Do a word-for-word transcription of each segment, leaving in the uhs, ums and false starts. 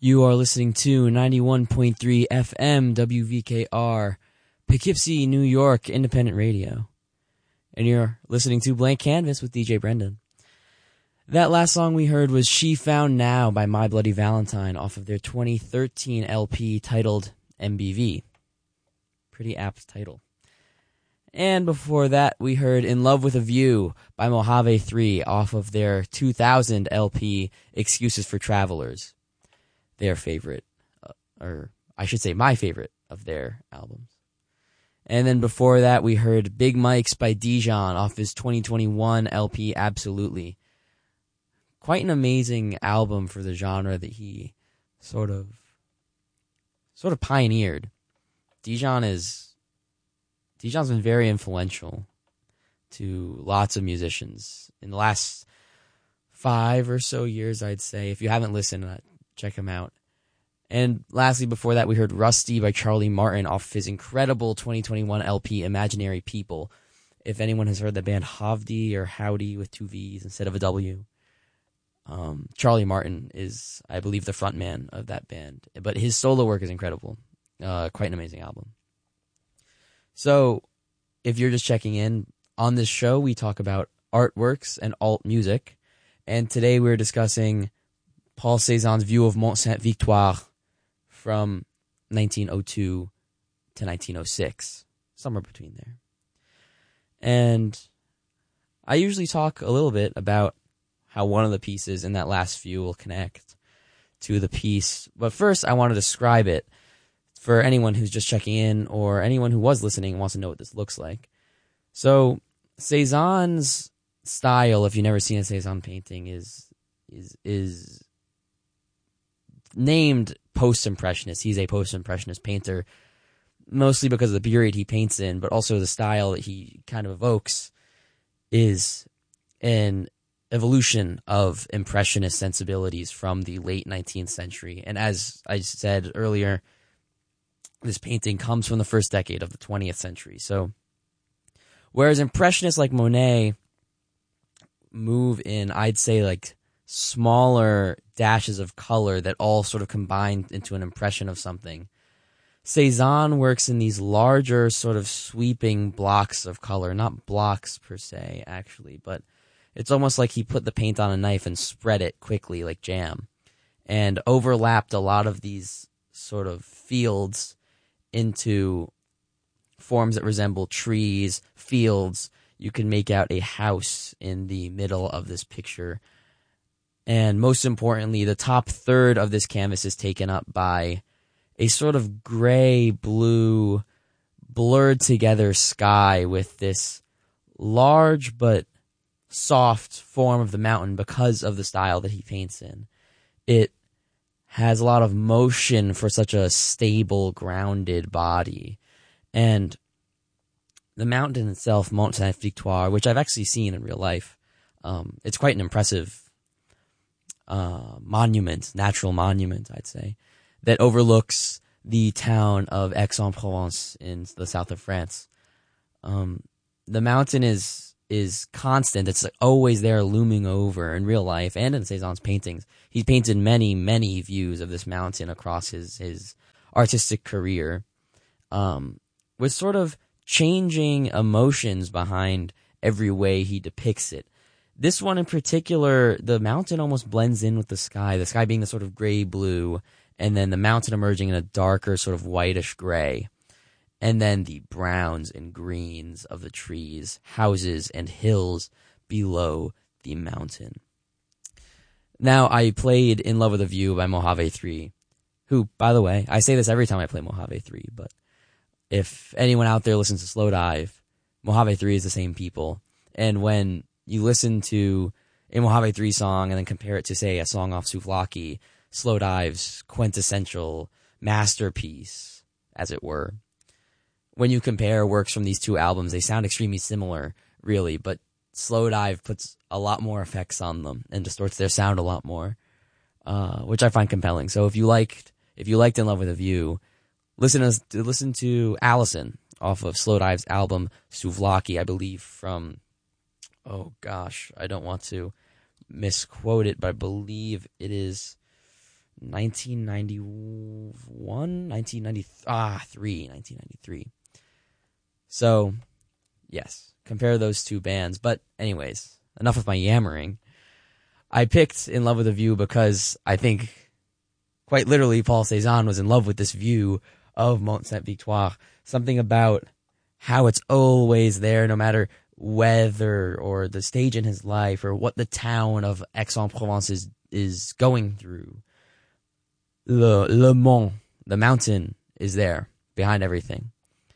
You are listening to ninety-one point three F M W V K R, Poughkeepsie, New York, independent radio. And you're listening to Blank Canvas with D J Brendan. That last song we heard was She Found Now by My Bloody Valentine off of their twenty thirteen L P titled M B V. Pretty apt title. And before that, we heard In Love with a View by Mojave three off of their two thousand L P Excuses for Travelers. Their favorite, uh, or I should say my favorite of their albums. And then before that, we heard Big Mike's by Dijon off his twenty twenty-one L P Absolutely. Quite an amazing album for the genre that he sort of, sort of pioneered. Dijon is, Dijon's been very influential to lots of musicians in the last five or so years, I'd say. If you haven't listened, uh, check him out. And lastly, before that, we heard Rusty by Charlie Martin off his incredible twenty twenty-one L P, Imaginary People. If anyone has heard the band Havdi or Howdy with two V's instead of a W, um, Charlie Martin is, I believe, the frontman of that band. But his solo work is incredible. Uh, quite an amazing album. So, if you're just checking in, on this show, we talk about artworks and alt music. And today we're discussing Paul Cézanne's View of Mont Sainte-Victoire from nineteen oh two to nineteen oh six, somewhere between there. And I usually talk a little bit about how one of the pieces in that last view will connect to the piece. But first, I want to describe it for anyone who's just checking in or anyone who was listening and wants to know what this looks like. So, Cézanne's style, if you've never seen a Cézanne painting, is is is named post-impressionist. He's a post-impressionist painter, mostly because of the period he paints in, but also the style that he kind of evokes is an evolution of impressionist sensibilities from the late nineteenth century. And as I said earlier, this painting comes from the first decade of the twentieth century. So, whereas impressionists like Monet move in, I'd say, like, smaller dashes of color that all sort of combine into an impression of something, Cézanne works in these larger sort of sweeping blocks of color. Not blocks per se, actually, but it's almost like he put the paint on a knife and spread it quickly like jam and overlapped a lot of these sort of fields into forms that resemble trees, fields. You can make out a house in the middle of this picture. And most importantly, the top third of this canvas is taken up by a sort of gray-blue, blurred together sky with this large but soft form of the mountain because of the style that he paints in. It has a lot of motion for such a stable, grounded body. And the mountain itself, Mont Sainte-Victoire, which I've actually seen in real life, um, it's quite an impressive uh, monument, natural monument, I'd say, that overlooks the town of Aix-en-Provence in the south of France. Um, the mountain is is constant. It's like always there, looming over in real life and in Cézanne's paintings. He's painted many, many views of this mountain across his, his artistic career, um, with sort of changing emotions behind every way he depicts it. This one in particular, the mountain almost blends in with the sky, the sky being the sort of gray-blue, and then the mountain emerging in a darker sort of whitish gray. And then the browns and greens of the trees, houses, and hills below the mountain. Now, I played In Love with a View by Mojave three, who, by the way, I say this every time I play Mojave three, but if anyone out there listens to Slowdive, Mojave three is the same people. And when you listen to a Mojave three song and then compare it to, say, a song off Souvlaki, Slowdive's quintessential masterpiece, as it were, when you compare works from these two albums, they sound extremely similar, really, but Slowdive puts a lot more effects on them and distorts their sound a lot more, uh, which I find compelling. So if you liked, if you liked In Love with a View, listen to listen to Allison off of Slowdive's album Souvlaki, I believe from, oh gosh, I don't want to misquote it, but I believe it is nineteen ninety-one, nineteen ninety, ah, three, nineteen ninety-three. So, yes, compare those two bands. But anyways, enough of my yammering. I picked In Love with a View because I think, quite literally, Paul Cézanne was in love with this view of Mont Sainte-Victoire. Something about how it's always there, no matter whether or the stage in his life or what the town of Aix-en-Provence is, is going through. Le, Le Mont, the mountain, is there behind everything.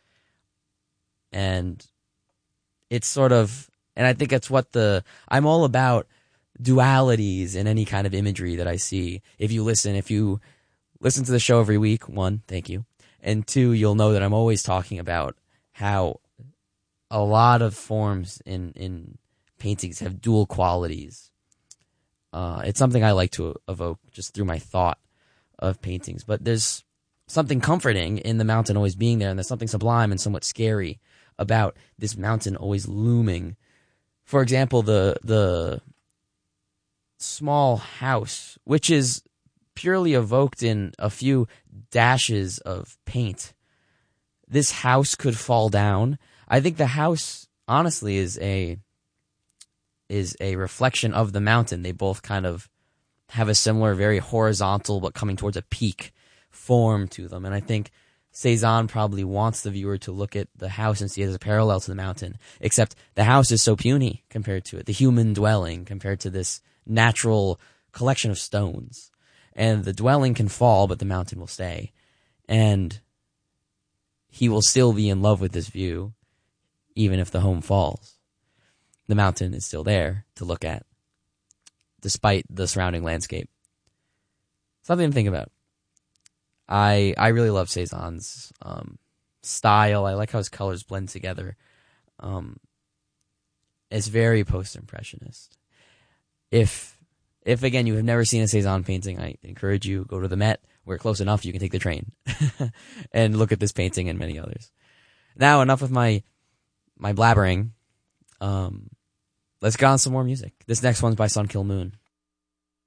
And it's sort of, and I think it's what the, I'm all about dualities in any kind of imagery that I see. If you listen, if you listen to the show every week, one, thank you. And two, you'll know that I'm always talking about how a lot of forms in, in paintings have dual qualities. Uh, it's something I like to evoke just through my thought of paintings. But there's something comforting in the mountain always being there, and there's something sublime and somewhat scary about this mountain always looming. For example, the the small house, which is purely evoked in a few dashes of paint. This house could fall down. I think the house, honestly, is a is a reflection of the mountain. They both kind of have a similar, very horizontal, but coming towards a peak form to them. And I think Cézanne probably wants the viewer to look at the house and see it as a parallel to the mountain, except the house is so puny compared to it, the human dwelling compared to this natural collection of stones. And the dwelling can fall, but the mountain will stay. And he will still be in love with this view, even if the home falls. The mountain is still there to look at, despite the surrounding landscape. Something to think about. I I really love Cézanne's um, style. I like how his colors blend together. Um, it's very post-impressionist. If, if again, you have never seen a Cézanne painting, I encourage you, go to the Met. We're close enough, you can take the train and look at this painting and many others. Now, enough with my my blabbering. Um, let's get on some more music. This next one's by Sun Kil Moon.